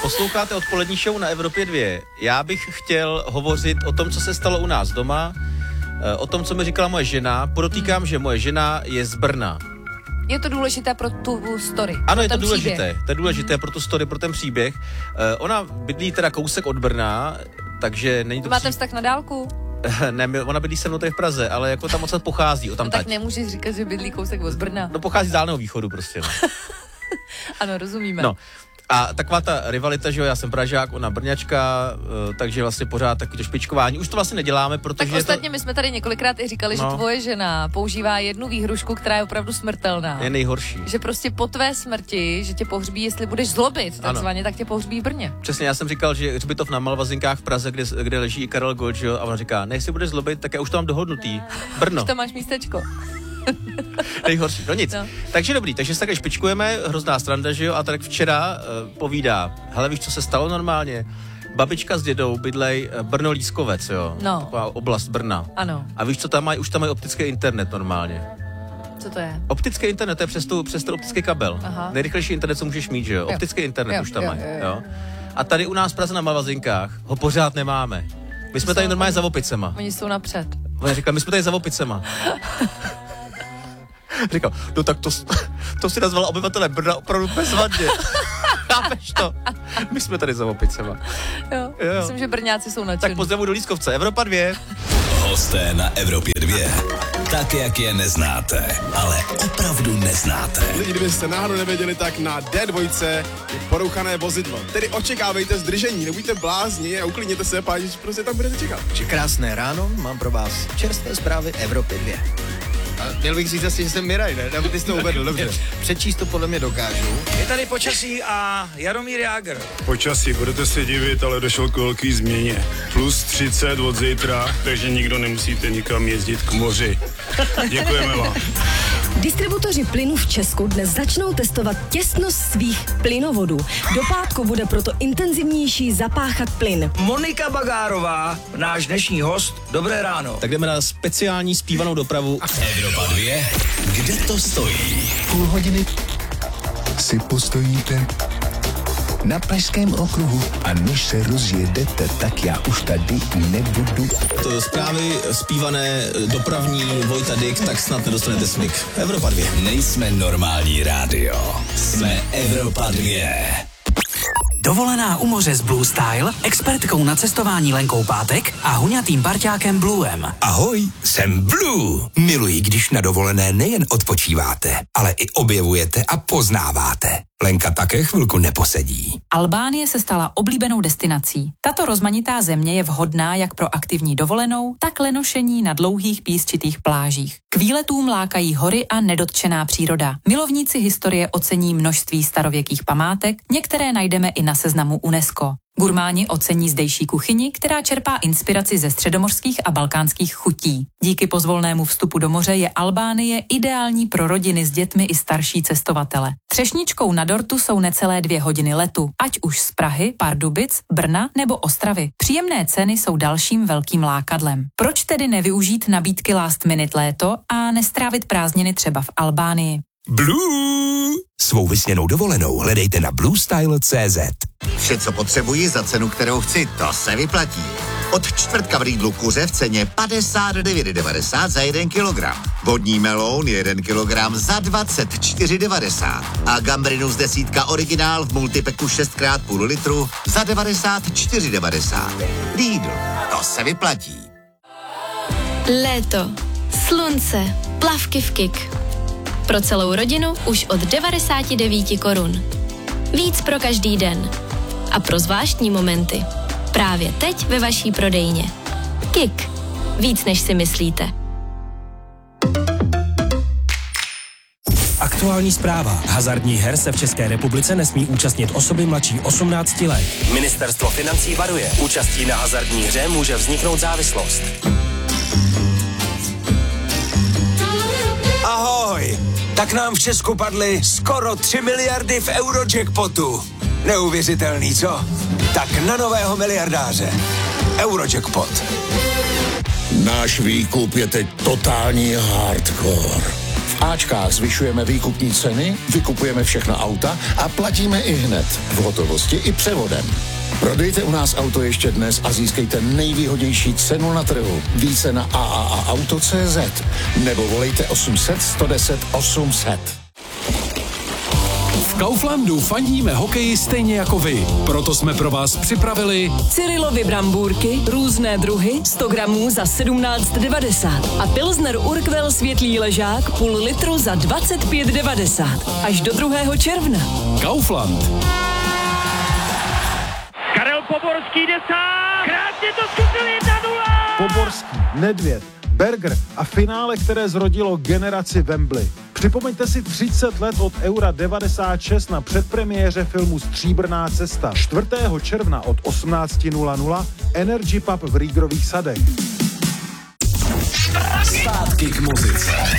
Posloucháte odpolední show na Evropě 2. Já bych chtěl hovořit o tom, co se stalo u nás doma, o tom, co mi říkala moje žena. Podotýkám, že moje žena je z Brna. Je to důležité pro tu story. Ano, je to důležité. To je důležité pro tu story, pro ten příběh. Ona bydlí teda kousek od Brna, takže není to... Máte vztah na dálku? Ne, ona bydlí se mnou tady v Praze, ale jako tam odsud pochází, No tak nemůžeš říkat, že bydlí kousek od Brna. No pochází z Dálného východu prostě, no. Ano, rozumíme. No. A taková ta rivalita, že jo, já jsem Pražák, ona Brňačka, takže vlastně pořád takový to špičkování. Už to vlastně neděláme, protože... Tak ostatně my jsme tady několikrát i říkali, že tvoje žena používá jednu výhrušku, která je opravdu smrtelná. Je nejhorší. Že prostě po tvé smrti, že tě pohřbí, jestli budeš zlobit, takzvaně, tak tě pohřbí v Brně. Přesně, já jsem říkal, že hřbitov na Malvazinkách v Praze, kde leží i Karel Gott, a ona říká, ne, jestli budeš zlobit, tak já už to mám dohodnutý. Brno. Už tam máš místečko. Nejhorší, no nic. No. Takže dobrý, takže se takhle špičkujeme, hrozná sranda, že jo, a tak včera povídá, hele, víš, co se stalo normálně? Babička s dědou bydlej Brno-Lískovec, jo, taková oblast Brna. Ano. A víš, co tam mají? Už tam mají optický internet normálně. Co to je? Optický internet, to je přes ten optický kabel. Aha. Nejrychlejší internet, co můžeš mít, že jo? Optický internet už tam mají, jo. A tady u nás v Praze na Malvazinkách ho pořád nemáme. My jsme tady normálně za opicema. Oni jsou napřed. Ona říká, my jsme tady za opicema. Říkal, no tak to si nazvala obyvatele Brna opravdu bezvadně. Chápeš to? My jsme tady za opicema. Jo. Myslím, že Brňáci jsou nadšení. Tak pozdravuji do Lískovce. Evropa 2. Hosté na Evropě 2. Tak, jak je neznáte, ale opravdu neznáte. Lidi, kdybyste náhodou nevěděli, tak na D2 je porouchané vozidlo. Tedy očekávejte zdržení, nebuďte blázni a uklidněte se, páni, prostě tam budete čekat. Krásné ráno, mám pro vás čerstvé zprávy Evropy 2. A měl bych říct asi, že jsem Miraj, ne? Aby ty jsi to uvedl, dobře. Přečíst to podle mě dokážu. Je tady počasí a Jaromír Jágr. Počasí, budete se divit, ale došlo k velký změně. Plus 30 od zítra, takže nikdo nemusíte nikam jezdit k moři. Děkujeme vám. Distributoři plynu v Česku dnes začnou testovat těsnost svých plynovodů. Do pátku bude proto intenzivnější zapáchat plyn. Monika Bagárová, náš dnešní host. Dobré ráno. Tak jdeme na speciální zpívanou dopravu. Evropa 2. Kde to stojí? Půl hodiny si postojíte na Pražském okruhu a než se rozjedete, tak já už tady nebudu. To zprávy zpívané dopravní Vojta Dyk, tak snad nedostanete smyk. Evropa 2. Nejsme normální rádio. Jsme Evropa 2. Dovolená u moře s Blue Style, expertkou na cestování Lenkou Pátek a huňatým parťákem Bluem. Ahoj, jsem Blue. Miluji, když na dovolené nejen odpočíváte, ale i objevujete a poznáváte. Lenka také chvilku neposedí. Albánie se stala oblíbenou destinací. Tato rozmanitá země je vhodná jak pro aktivní dovolenou, tak lenošení na dlouhých písčitých plážích. K výletům lákají hory a nedotčená příroda. Milovníci historie ocení množství starověkých památek, některé najdeme i na seznamu UNESCO. Gurmáni ocení zdejší kuchyni, která čerpá inspiraci ze středomořských a balkánských chutí. Díky pozvolnému vstupu do moře je Albánie ideální pro rodiny s dětmi i starší cestovatele. Třešničkou na dortu jsou necelé 2 hodiny letu, ať už z Prahy, Pardubic, Brna nebo Ostravy. Příjemné ceny jsou dalším velkým lákadlem. Proč tedy nevyužít nabídky last minute léto a nestrávit prázdniny třeba v Albánii? Blue! Svou vysněnou dovolenou hledejte na bluestyle.cz. Vše, co potřebuji za cenu, kterou chci, to se vyplatí. Od čtvrtka v Lidlu kuře v ceně 59,90 za 1 kilogram. Vodní meloun 1 kilogram za 24,90. A gambrinus 10 originál v multipeku 6x půl litru za 94,90. Lidl, to se vyplatí. Léto, slunce, plavky v Kik. Pro celou rodinu už od 99 korun. Víc pro každý den. A pro zvláštní momenty. Právě teď ve vaší prodejně. Kik. Víc než si myslíte. Aktuální zpráva. Hazardních her se v České republice nesmí účastnit osoby mladší 18 let. Ministerstvo financí varuje. Účastí na hazardní hře může vzniknout závislost. Ahoj. Tak nám v Česku padly skoro 3 miliardy v Eurojackpotu. Neuvěřitelný, co? Tak na nového miliardáře. Eurojackpot. Náš výkup je teď totální hardcore. V V Ačkách zvyšujeme výkupní ceny, vykupujeme všechna auta a platíme i hned, v hotovosti i převodem. Prodejte u nás auto ještě dnes a získejte nejvýhodnější cenu na trhu. Více na AAAauto.cz nebo volejte 800 110 800. V Kauflandu fandíme hokeji stejně jako vy. Proto jsme pro vás připravili Cyrilovy brambůrky, různé druhy, 100 gramů za 17,90 a Pilsner Urquell světlý ležák půl litru za 25,90 až do 2. června. Kaufland. Karel Poborský jde sám. Krásně to zkusil 1-0. Poborský, Nedvěd, Berger a finále, které zrodilo generaci Wembley. Připomeňte si 30 let od Eura 96 na předpremiéře filmu Stříbrná cesta. 4. června od 18:00 Energy Pub v Rýgrových sadech. Zpátky k muzice.